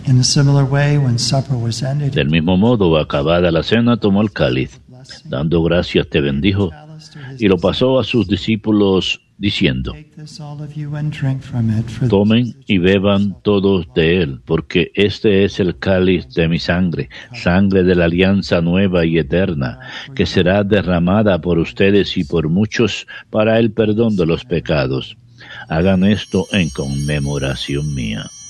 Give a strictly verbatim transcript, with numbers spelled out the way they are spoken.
In a similar way, when supper was ended, Del mismo modo, acabada la cena, tomó el cáliz, dando gracias, te bendijo, y lo pasó a sus discípulos, diciendo: take this, all of you, and drink from it, for tomen y beban todos de él, porque este es el cáliz de mi sangre, sangre de la alianza nueva y eterna, que será derramada por ustedes y por muchos para el perdón de los pecados. Hagan esto en conmemoración mía.